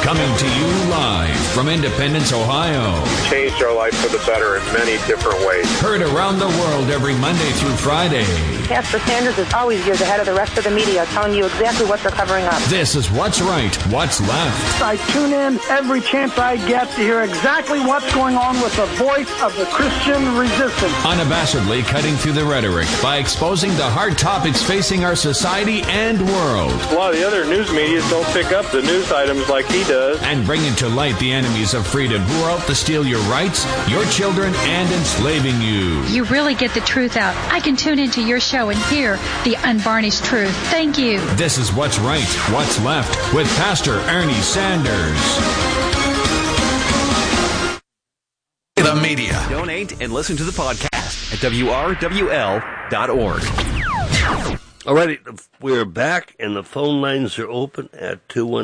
Coming to you live from Independence, Ohio. Changed our life for the better in many different ways. Heard around the world every Monday through Friday. Pastor Sanders is always years ahead of the rest of the media, telling you exactly what they're covering up. This is What's Right, What's Left. I tune in every chance I get to hear exactly what's going on with the voice of the Christian resistance. Unabashedly cutting through the rhetoric by exposing the hard topics facing our society and world. A lot of the other news media don't pick up the news items like he does. And bringing to light the enemies of freedom who are out to steal your rights, your children, and enslaving you. You really get the truth out. I can tune into your show and hear the unvarnished truth. Thank you. This is What's Right, What's Left with Pastor Ernie Sanders. The media. Donate and listen to the podcast at WRWL.org. All righty, we're back, and the phone lines are open at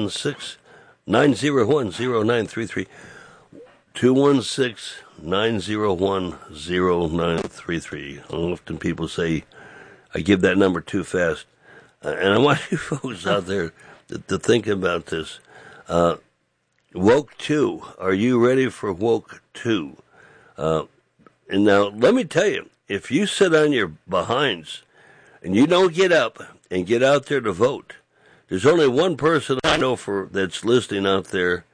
216-901-0933. 216-901-0933. Often people say I give that number too fast. And I want you folks out there to think about this. Woke 2. Are you ready for Woke 2? And now, let me tell you, if you sit on your behinds and you don't get up and get out there to vote, there's only one person I know that's listening out there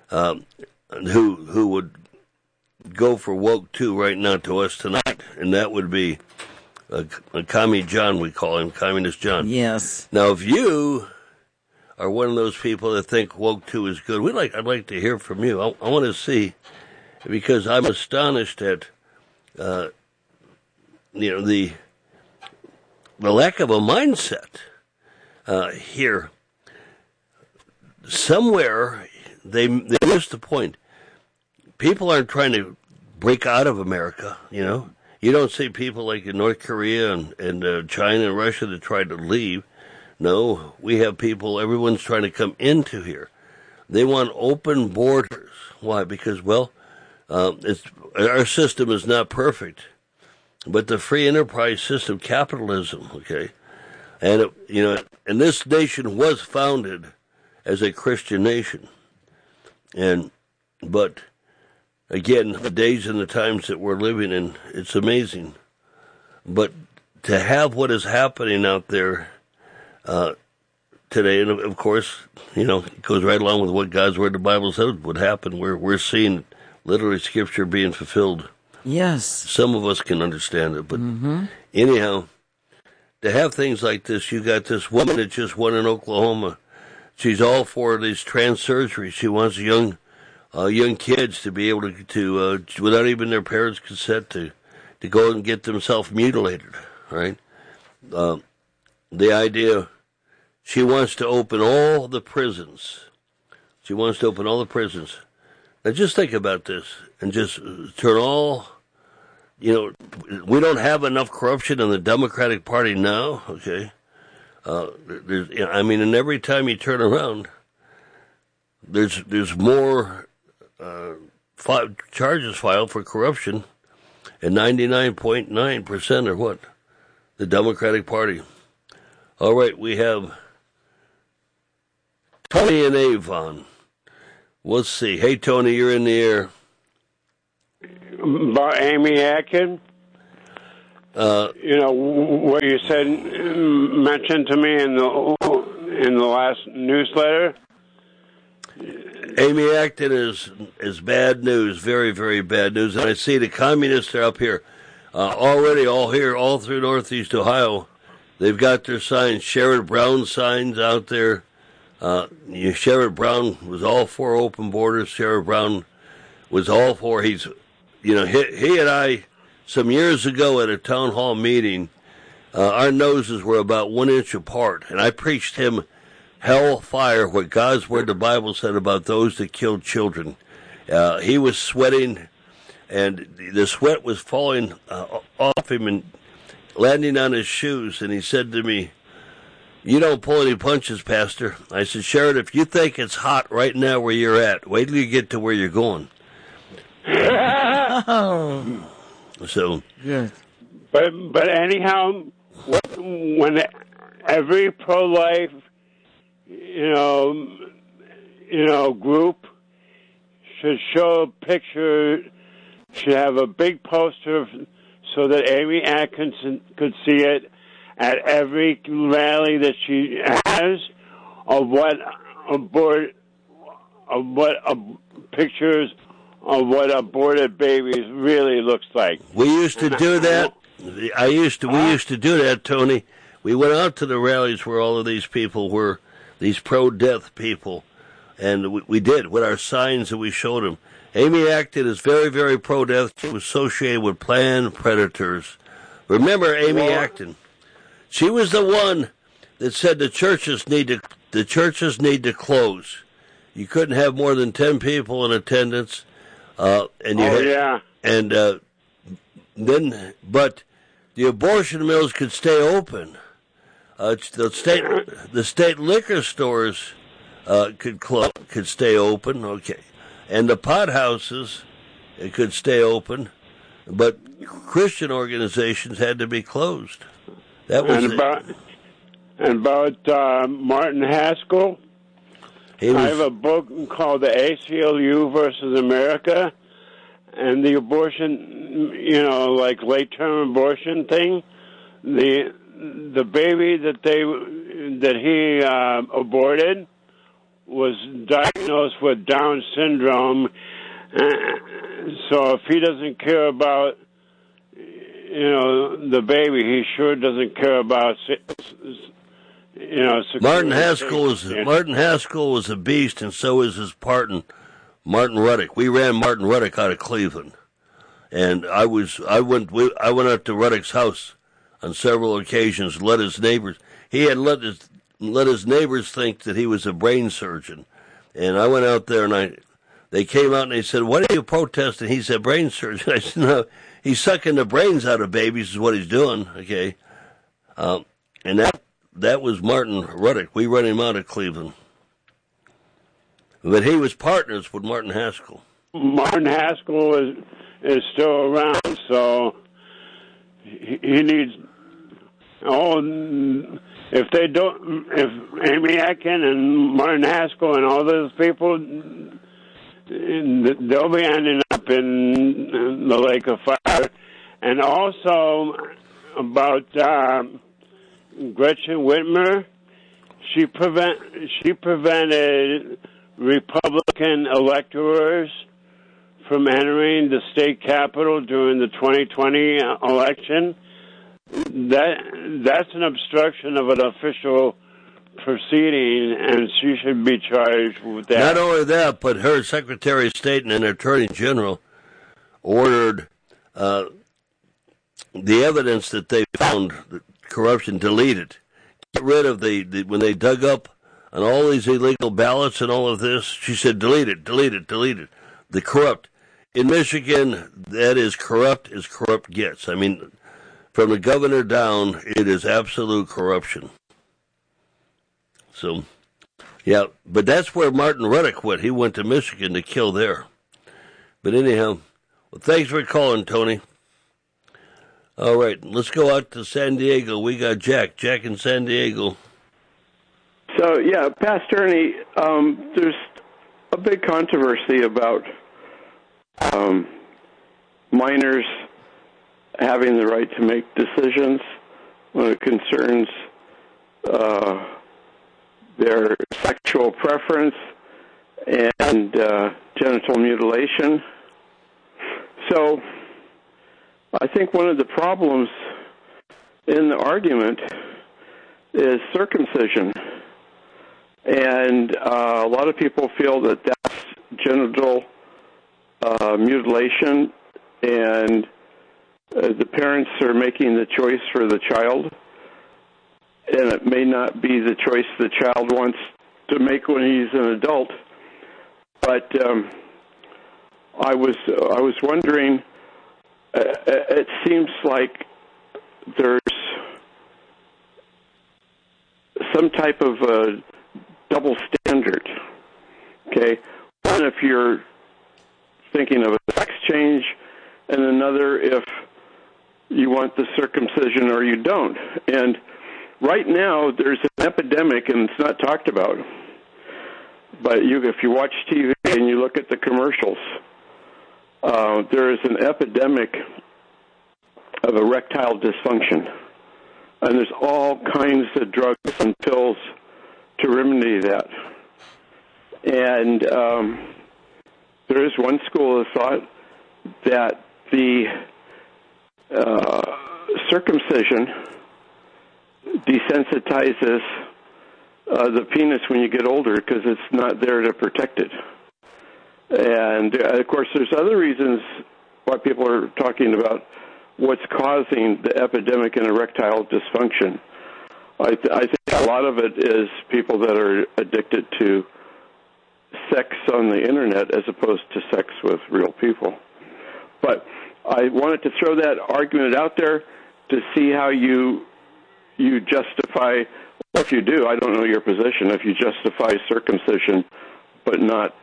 who would go for Woke 2 right now to us tonight, and that would be Commie John, we call him, Communist John. Yes. Now, if you are one of those people that think Woke 2 is good, I'd like to hear from you. I want to see, because I'm astonished at the lack of a mindset here. Somewhere they missed the point. People aren't trying to break out of America, you know. You don't see people like in North Korea and China and Russia that tried to leave. No, we have people, everyone's trying to come into here. They want open borders. Why? Because, our system is not perfect. But the free enterprise system, capitalism, okay? And, and this nation was founded as a Christian nation. But again, the days and the times that we're living in, it's amazing. But to have what is happening out there today, and of course, it goes right along with what God's Word, the Bible says would happen. We're seeing literally Scripture being fulfilled. Yes. Some of us can understand it, but anyhow, to have things like this, you got this woman that just won in Oklahoma. She's all for these trans surgeries. She wants young kids to be able to without even their parents' consent, to go and get themselves mutilated, right? The idea, she wants to open all the prisons. She wants to open all the prisons. Now just think about this and just turn all, we don't have enough corruption in the Democratic Party now, okay? And every time you turn around, there's more charges filed for corruption, and 99.9% are what? The Democratic Party. All right, we have Tony and Avon. Let's see. Hey, Tony, you're in the air. About Amy Atkins? What you said, mentioned to me in the last newsletter? Amy Atkins is bad news, very, very bad news. And I see the communists are up here already, all through Northeast Ohio. They've got their signs, Sherrod Brown signs out there. Sherrod Brown was all for open borders. Sherrod Brown was all for, he and I, some years ago at a town hall meeting, our noses were about 1 inch apart. And I preached him hellfire, what God's Word, the Bible said about those that killed children. He was sweating, and the sweat was falling off him and landing on his shoes. And he said to me, "You don't pull any punches, Pastor." I said, "Sherrod, if you think it's hot right now where you're at, wait till you get to where you're going." So, yeah. But anyhow, when every pro-life, group should show a picture, should have a big poster so that Amy Atkinson could see it at every rally that she has, of pictures of what aborted babies really looks like. We used to do that. We used to do that, Tony. We went out to the rallies where all of these people were, these pro-death people, and we did with our signs, and we showed them. Amy Acton is very, very pro-death. She was associated with Planned Predators. Remember Amy Acton? She was the one that said the churches need to close. You couldn't have more than 10 people in attendance, but the abortion mills could stay open. The state liquor stores could stay open. Okay, and the pot houses could stay open, but Christian organizations had to be closed. That was about Martin Haskell. I have a book called The ACLU versus America, and the abortion, like late-term abortion thing. The baby that he aborted was diagnosed with Down syndrome. So if he doesn't care about the baby, he sure doesn't care about Martin Haskell was a beast, and so is his partner, Martin Ruddock. We ran Martin Ruddock out of Cleveland, and I went up to Ruddock's house on several occasions. Let his neighbors think that he was a brain surgeon, and I went out there and they came out and they said, "What are you protesting?" He said, "Brain surgeon." I said, "No, he's sucking the brains out of babies is what he's doing." Okay, and that was Martin Ruddock. We ran him out of Cleveland. But he was partners with Martin Haskell. Martin Haskell is still around, so he needs. If Amy Atkin and Martin Haskell and all those people, they'll be ending up in the lake of fire. And also about Gretchen Whitmer, she prevented Republican electors from entering the state capitol during the 2020 election. That's an obstruction of an official proceeding, and she should be charged with that. Not only that, but her Secretary of State and Attorney General ordered the evidence that they found corruption deleted. Get rid of when they dug up on all these illegal ballots and all of this, she said delete it. The corrupt. In Michigan, that is corrupt as corrupt gets. I mean, from the governor down, it is absolute corruption. So, yeah, but that's where Martin Ruddock went. He went to Michigan to kill there. But anyhow, well, thanks for calling, Tony. All right, let's go out to San Diego. We got Jack. Jack in San Diego. So, yeah, Pastor Ernie, there's a big controversy about minors having the right to make decisions when it concerns their sexual preference and genital mutilation. So I think one of the problems in the argument is circumcision. And a lot of people feel that that's genital mutilation, and the parents are making the choice for the child, and it may not be the choice the child wants to make when he's an adult. But I was wondering, it seems like there's some type of a double standard. Okay, one if you're thinking of a sex change, and another if you want the circumcision or you don't. And right now, there's an epidemic, and it's not talked about, But if you watch TV and you look at the commercials, there is an epidemic of erectile dysfunction. And there's all kinds of drugs and pills to remedy that. And there is one school of thought that the circumcision desensitizes the penis when you get older because it's not there to protect it. And, of course, there's other reasons why people are talking about what's causing the epidemic in erectile dysfunction. I think a lot of it is people that are addicted to sex on the Internet as opposed to sex with real people. But I wanted to throw that argument out there to see how you justify, or if you do, I don't know your position, if you justify circumcision but not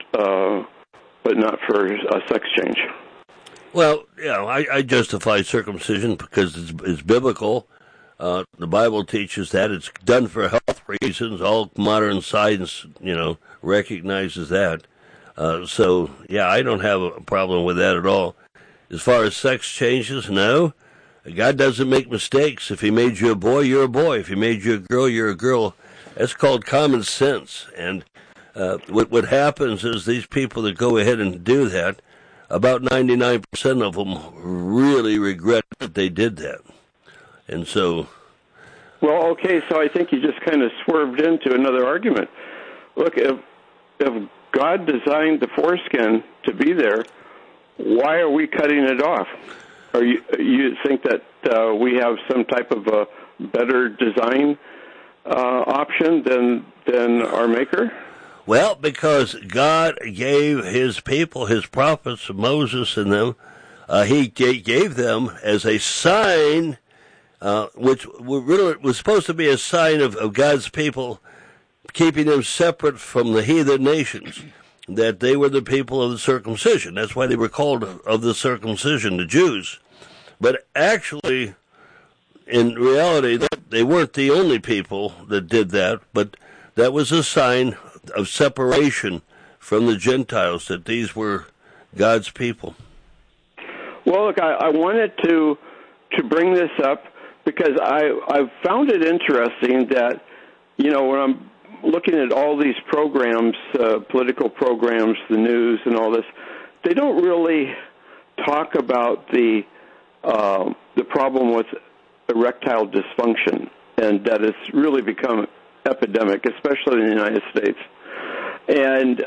for a sex change. Well, I justify circumcision because it's biblical. The Bible teaches that it's done for health reasons. All modern science, recognizes that. So, I don't have a problem with that at all. As far as sex changes, no. God doesn't make mistakes. If he made you a boy, you're a boy. If he made you a girl, you're a girl. That's called common sense. And what happens is these people that go ahead and do that, about 99% of them really regret that they did that. And so... Well, okay, so I think you just kind of swerved into another argument. Look, if God designed the foreskin to be there, why are we cutting it off? Are you think that we have some type of a better design option than our Maker? Well, because God gave his people, his prophets, Moses and them, he gave them as a sign, which really was supposed to be a sign of God's people, keeping them separate from the heathen nations, that they were the people of the circumcision. That's why they were called of the circumcision, the Jews. But actually, in reality, they weren't the only people that did that, but that was a sign of separation from the Gentiles, that these were God's people. Well, look, I wanted to bring this up because I found it interesting that, when I'm looking at all these programs, political programs, the news and all this, they don't really talk about the problem with erectile dysfunction, and that it's really become epidemic, especially in the United States. And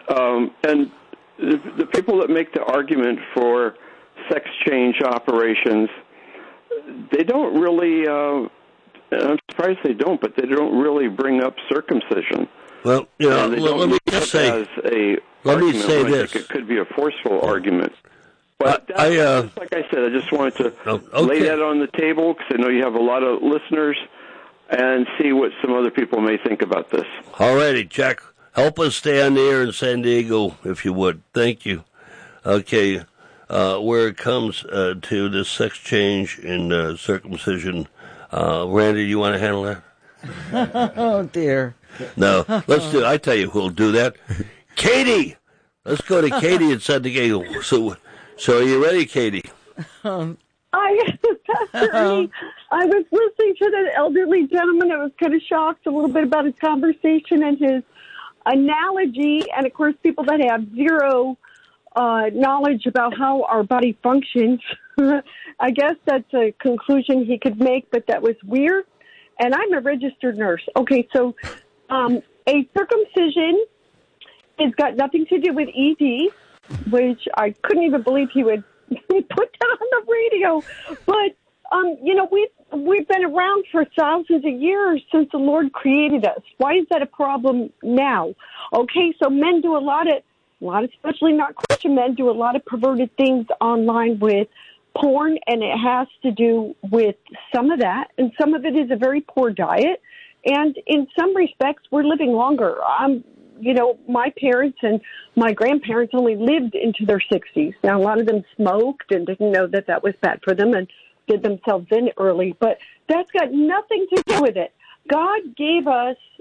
the people that make the argument for sex change operations, they don't really, I'm surprised they don't, but they don't really bring up circumcision. Well, let me just say, this. It could be a forceful argument. But just like I said, I just wanted to lay that on the table because I know you have a lot of listeners, and see what some other people may think about this. All righty, Jack. Help us stay on the air in San Diego, if you would. Thank you. Okay, where it comes to this sex change and circumcision, Randy, you want to handle that? Oh, dear. No, let's do it. I tell you who'll do that. Katie! Let's go to Katie in San Diego. So are you ready, Katie? Pastor Ernie, I was listening to that elderly gentleman. I was kind of shocked a little bit about his conversation and his analogy. And, of course, people that have zero knowledge about how our body functions, I guess that's a conclusion he could make, but that was weird. And I'm a registered nurse. Okay, so a circumcision has got nothing to do with ED, which I couldn't even believe he would put that on the radio. But, we've been around for thousands of years since the Lord created us. Why is that a problem now? Okay, so men do a lot of, especially not Christian men, do a lot of perverted things online with porn, and it has to do with some of that, and some of it is a very poor diet. And in some respects, we're living longer. My parents and my grandparents only lived into their 60s. Now, a lot of them smoked and didn't know that was bad for them and did themselves in early, but that's got nothing to do with it. God gave us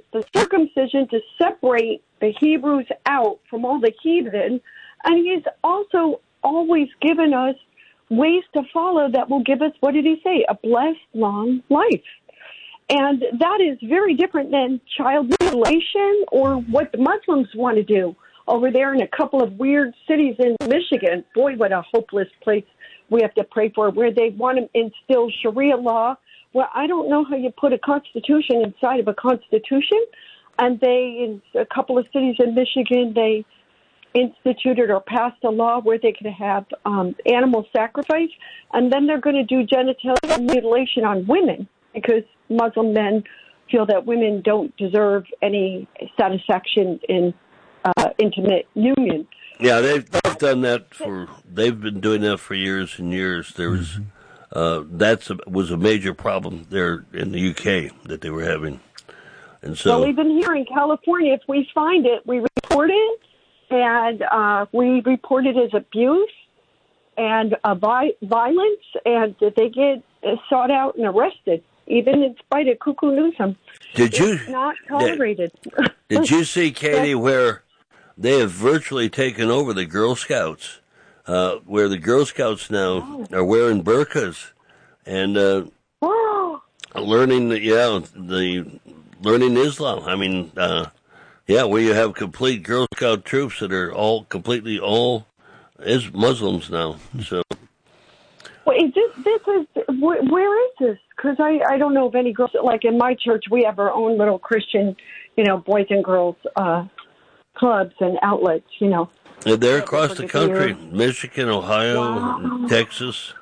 the circumcision to separate the Hebrews out from all the heathen. And he's also always given us ways to follow that will give us, what did he say, a blessed long life. And that is very different than child mutilation or what the Muslims want to do over there in a couple of weird cities in Michigan. Boy, what a hopeless place we have to pray for, where they want to instill Sharia law. Well, I don't know how you put a constitution inside of a constitution. And in a couple of cities in Michigan, they instituted or passed a law where they could have animal sacrifice. And then they're going to do genital mutilation on women because Muslim men feel that women don't deserve any satisfaction in intimate union. Yeah, they've done that they've been doing that for years and years. There was, was a major problem there in the UK that they were having. And so, well, even here in California, if we find it, we report it, and we report it as abuse and violence, and they get sought out and arrested, even in spite of Cuckoo Newsom. It's not tolerated. Did you see, Katie, where they have virtually taken over the Girl Scouts, where the Girl Scouts now are wearing burqas and learning learning Islam. I mean, where you have complete Girl Scout troops that are all is Muslims now. So, well, where is this? Because I don't know of any girls. Like in my church, we have our own little Christian, boys and girls clubs and outlets. They're across the country: Michigan, Ohio, Texas.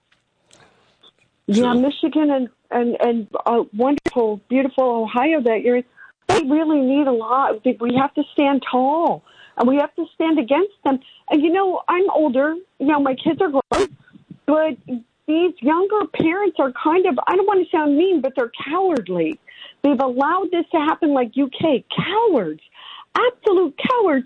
Yeah, Michigan and wonderful, beautiful Ohio that you're. They really need a lot. We have to stand tall, and we have to stand against them. And, I'm older. My kids are grown. But these younger parents are kind of, I don't want to sound mean, but they're cowardly. They've allowed this to happen like UK. Cowards. Absolute cowards.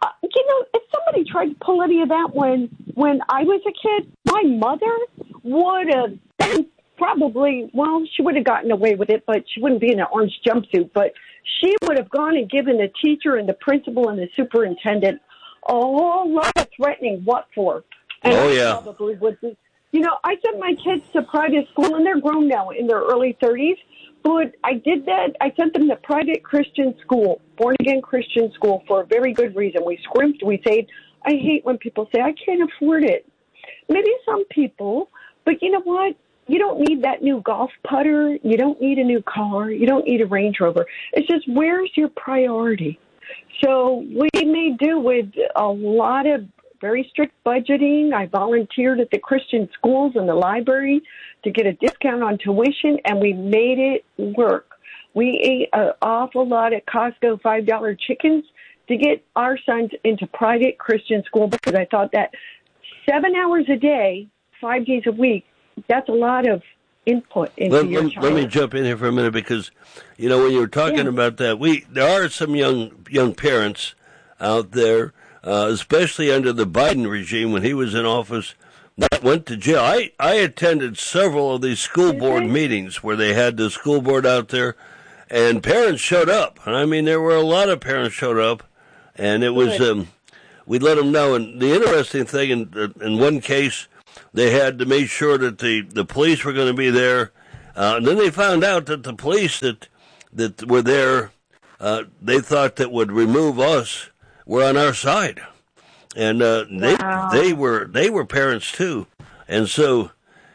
If somebody tried to pull any of that when I was a kid, my mother would have been probably, she would have gotten away with it, but she wouldn't be in an orange jumpsuit. But she would have gone and given the teacher and the principal and the superintendent a whole lot of threatening. What for? And I probably would be. I sent my kids to private school, and they're grown now in their early 30s. But I did that. I sent them to private Christian school, born-again Christian school, for a very good reason. We scrimped, we saved. I hate when people say, I can't afford it. Maybe some people, but you know what? You don't need that new golf putter. You don't need a new car. You don't need a Range Rover. It's just, where's your priority? So we made do with a lot of very strict budgeting. I volunteered at the Christian schools and the library to get a discount on tuition, and we made it work. We ate an awful lot at Costco $5 chickens to get our sons into private Christian school, because I thought that 7 hours a day, 5 days a week, that's a lot of input into your child. Let me jump in here for a minute, because, when you were talking about that, there are some young parents out there, especially under the Biden regime when he was in office, that went to jail. I attended several of these school board meetings where they had the school board out there, and parents showed up. And I mean, there were a lot of parents showed up, and it was we let them know. And the interesting thing, in one case, they had to make sure that the police were going to be there. And then they found out that the police that were there, they thought that would remove us, were on our side. And they were parents too. And so,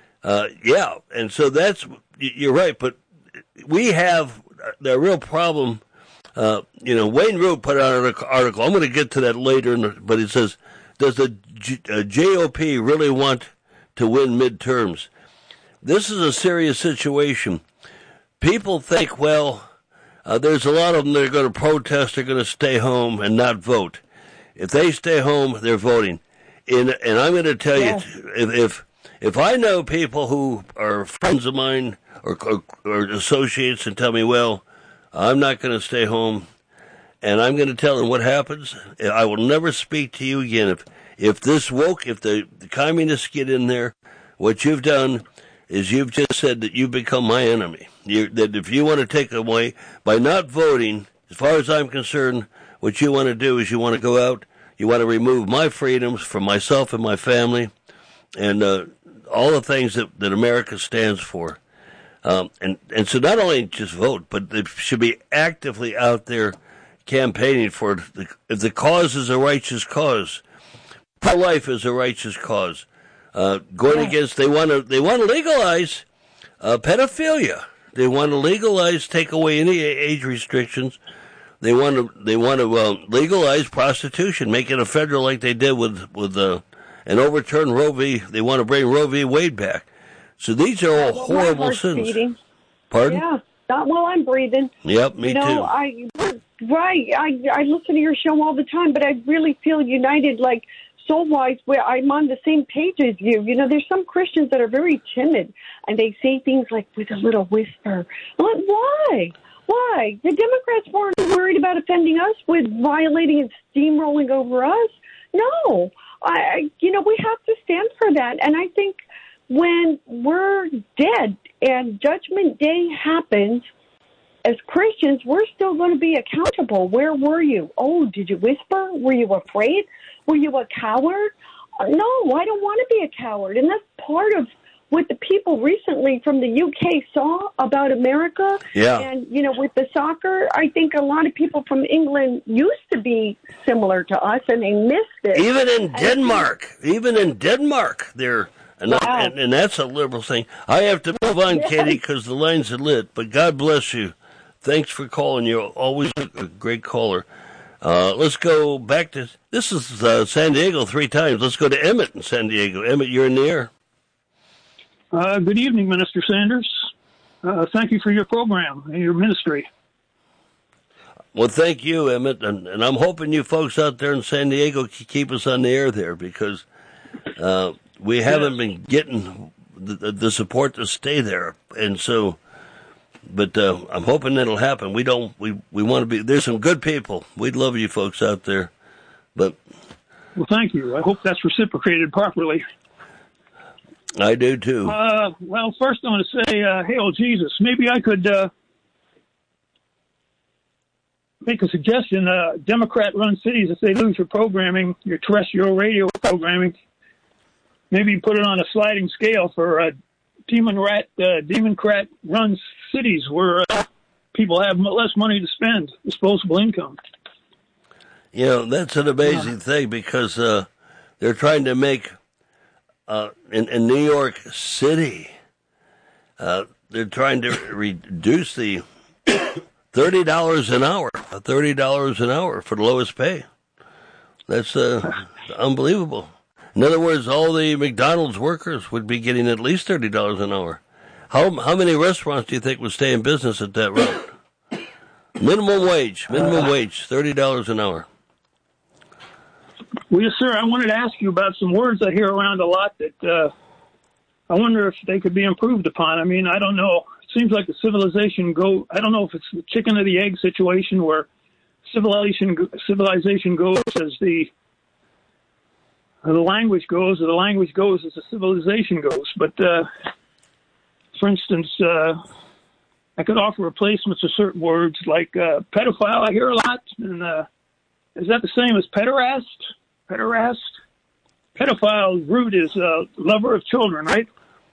and so you're right. But we have the real problem. Wayne Root put out an article. I'm going to get to that later, but it says, does the GOP really want to win midterms? This is a serious situation. People think, there's a lot of them that are going to protest, they're going to stay home and not vote. If they stay home, they're voting. And I'm going to tell you, if I know people who are friends of mine or associates and tell me, I'm not going to stay home, and I'm going to tell them what happens, I will never speak to you again. If the communists get in there, what you've done, is you've just said that you become my enemy. That if you want to take away, by not voting, as far as I'm concerned, what you want to do is you want to go out, you want to remove my freedoms from myself and my family, and all the things that America stands for. And so not only just vote, but they should be actively out there campaigning for if the cause is a righteous cause. Pro-life is a righteous cause. Going against, they want to legalize pedophilia. They want to legalize, take away any age restrictions. They want to legalize prostitution, make it a federal like they did with and overturn Roe v. They want to bring Roe v. Wade back. So these are all horrible sins. Beating. Pardon? Yeah, not while I'm breathing. Yep, me too. I listen to your show all the time, but I really feel united, like soul-wise, where I'm on the same page as you. You know, there's some Christians that are very timid, and they say things like with a little whisper. I'm like, why? Why? The Democrats weren't worried about offending us with violating and steamrolling over us. No. We have to stand for that. And I think when we're dead and Judgment Day happens, as Christians, we're still going to be accountable. Where were you? Oh, did you whisper? Were you afraid? Were you a coward? No, I don't want to be a coward. And that's part of what the people recently from the UK saw about America. Yeah. And, with the soccer, I think a lot of people from England used to be similar to us, and they missed it. Even in Denmark, they're... And that's a liberal thing. I have to move on, Katie, because the lines are lit. But God bless you. Thanks for calling. You're always a great caller. Let's go back to... This is San Diego 3 times. Let's go to Emmett in San Diego. Emmett, you're in the air. Good evening, Minister Sanders. Thank you for your program and your ministry. Well, thank you, Emmett. And I'm hoping you folks out there in San Diego keep us on the air there, because... we haven't been getting the support to stay there, and so, but I'm hoping that'll happen. We want to be. There's some good people. We'd love you folks out there, but. Well, thank you. I hope that's reciprocated properly. I do too. Well, first I want to say, hail Jesus. Maybe I could make a suggestion. Democrat-run cities, if they lose your programming, your terrestrial radio programming. Maybe put it on a sliding scale for Democrat-run cities where people have less money to spend, disposable income. That's an amazing thing, because they're trying to make, in New York City, they're trying to reduce the $30 an hour for the lowest pay. That's unbelievable. In other words, all the McDonald's workers would be getting at least $30 an hour. How many restaurants do you think would stay in business at that rate? Minimum wage, $30 an hour. Well, yes, sir. I wanted to ask you about some words I hear around a lot that I wonder if they could be improved upon. I mean, I don't know. It seems like the civilization I don't know if it's the chicken or the egg situation where civilization goes as the language goes, or the language goes as the civilization goes. But, for instance, I could offer replacements of certain words like pedophile. I hear a lot. And is that the same as pederast? Pedophile root is lover of children, right?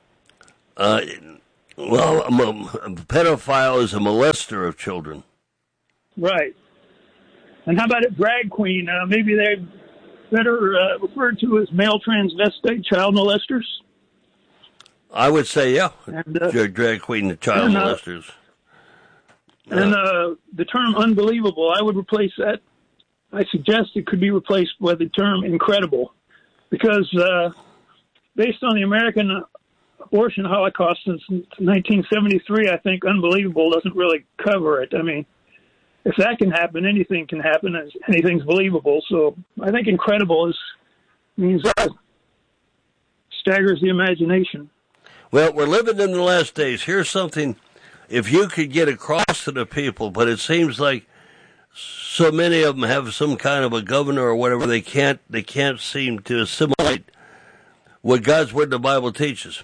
Well, a pedophile is a molester of children. Right. And how about a drag queen? Maybe they're better referred to as male transvestite child molesters? I would say, yeah. And, drag queen and child molesters. And the term unbelievable, I would replace that. I suggest it could be replaced by the term incredible. Because based on the American abortion Holocaust since 1973, I think unbelievable doesn't really cover it. I mean, if that can happen, anything can happen. Anything's believable. So I think incredible means staggers the imagination. Well, we're living in the last days. Here's something, if you could get across to the people, but it seems like so many of them have some kind of a governor or whatever. They can't seem to assimilate what God's Word in the Bible teaches.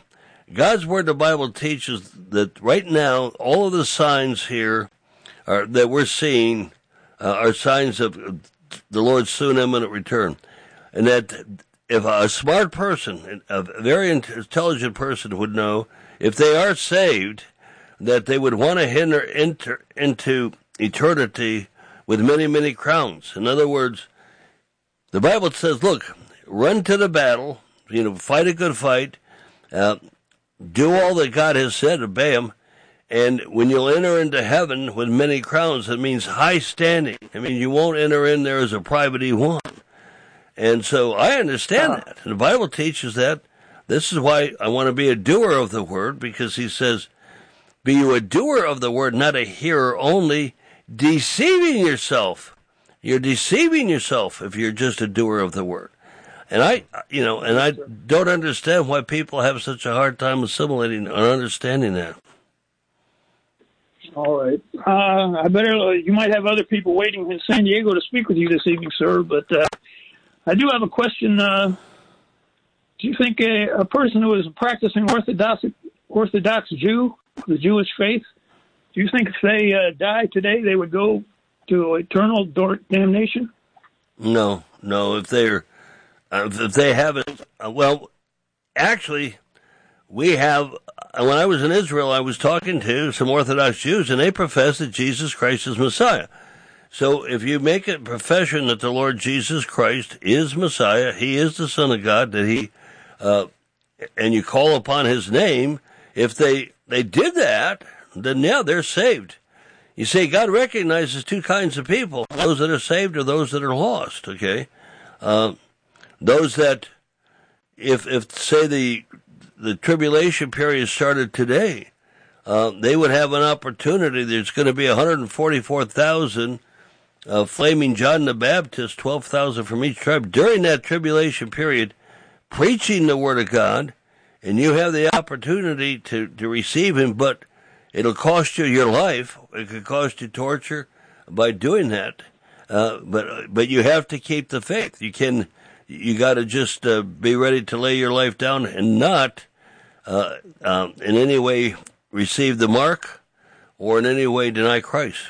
God's Word, the Bible teaches that right now, all of the signs here that we're seeing are signs of the Lord's soon imminent return. And that if a smart person, a very intelligent person would know, if they are saved, that they would want to enter into eternity with many, many crowns. In other words, the Bible says, look, run to the battle, fight a good fight, do all that God has said, obey Him, and when you'll enter into heaven with many crowns, it means high standing. I mean, you won't enter in there as a private E1. And so I understand that. And the Bible teaches that. This is why I want to be a doer of the word, because He says, be you a doer of the word, not a hearer only, deceiving yourself. You're deceiving yourself if you're just a doer of the word. And I don't understand why people have such a hard time assimilating or understanding that. All right. You might have other people waiting in San Diego to speak with you this evening, sir, but I do have a question. Do you think a person who is a practicing Orthodox Jew, the Jewish faith, do you think if they die today, they would go to eternal damnation? No. If they haven't, actually, we have. When I was in Israel, I was talking to some Orthodox Jews, and they profess that Jesus Christ is Messiah. So if you make a profession that the Lord Jesus Christ is Messiah, He is the Son of God, that He, and you call upon His name, if they did that, then yeah, they're saved. You see, God recognizes two kinds of people, those that are saved or those that are lost, okay? Those that, if say the tribulation period started today, they would have an opportunity. There's going to be 144,000 flaming John the Baptist, 12,000 from each tribe, during that tribulation period, preaching the Word of God, and you have the opportunity to receive Him, but it'll cost you your life. It could cost you torture by doing that. But you have to keep the faith. You got to just be ready to lay your life down and not in any way receive the mark or in any way deny Christ.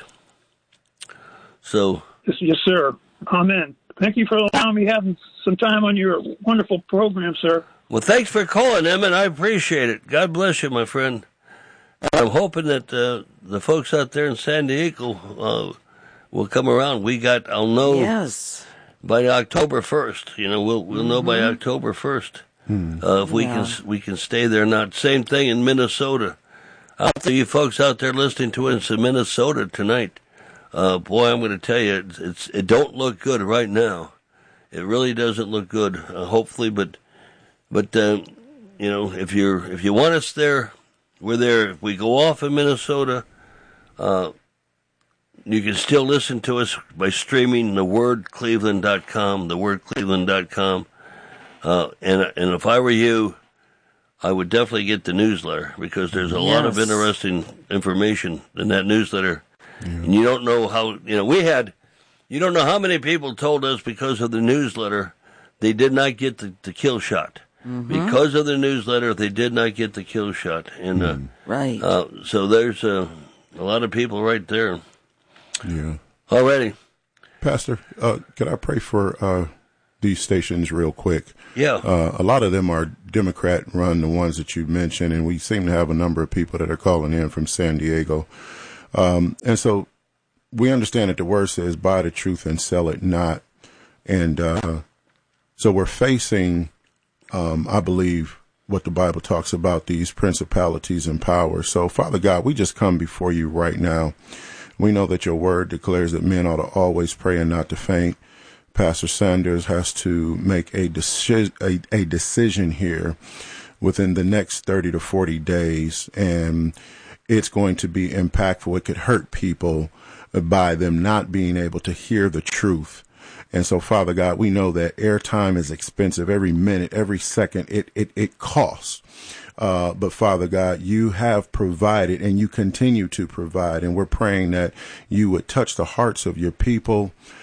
So, yes, sir. Amen. Thank you for allowing me to have some time on your wonderful program, sir. Well, thanks for calling, Emmett. I appreciate it. God bless you, my friend. I'm hoping that the folks out there in San Diego will come around. I'll know. Yes. By October 1st, we'll know by October 1st if we can stay there or not. Same thing in Minnesota. Out there, you folks out there listening to us in Minnesota tonight, boy, I'm going to tell you, it don't look good right now. It really doesn't look good. Hopefully, but if you want us there, we're there. If we go off in Minnesota, you can still listen to us by streaming thewordcleveland.com, thewordcleveland.com. And if I were you, I would definitely get the newsletter, because there's a lot of interesting information in that newsletter. Yeah. And you don't know how, you don't know how many people told us because of the newsletter they did not get the kill shot. Mm-hmm. Because of the newsletter, they did not get the kill shot. And right. So there's a lot of people right there. Yeah. Already. Pastor, could I pray for these stations real quick? Yeah. A lot of them are Democrat-run, the ones that you mentioned, and we seem to have a number of people that are calling in from San Diego. And so we understand that the word says, buy the truth and sell it not. And so we're facing, I believe, what the Bible talks about, these principalities and powers. So, Father God, we just come before you right now. We know that your word declares that men ought to always pray and not to faint. Pastor Sanders has to make a decision here within the next 30 to 40 days, and it's going to be impactful. It could hurt people by them not being able to hear the truth. And so, Father God, we know that airtime is expensive. Every minute, every second, it costs. But Father God, you have provided and you continue to provide. And we're praying that you would touch the hearts of your people.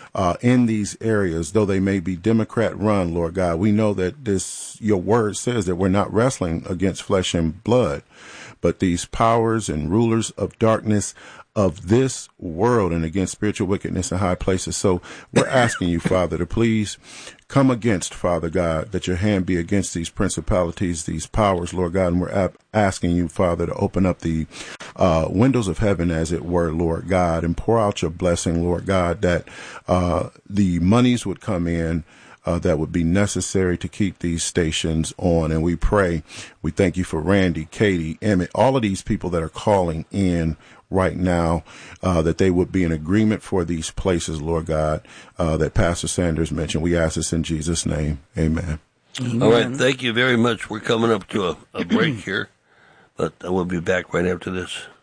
in these areas, though they may be Democrat run, Lord God. We know that your word says that we're not wrestling against flesh and blood, but these powers and rulers of darkness of this world and against spiritual wickedness in high places. So we're asking you, Father, to please come against, Father God, that your hand be against these principalities, these powers, Lord God. And we're asking you, Father, to open up the windows of heaven, as it were, Lord God, and pour out your blessing, Lord God, that the monies would come in that would be necessary to keep these stations on. And we pray, we thank you for Randy, Katie, Emmett, all of these people that are calling in right now, that they would be in agreement for these places, Lord God, that Pastor Sanders mentioned. We ask this in Jesus' name. Amen. All right. Thank you very much. We're coming up to a break here, but we'll be back right after this.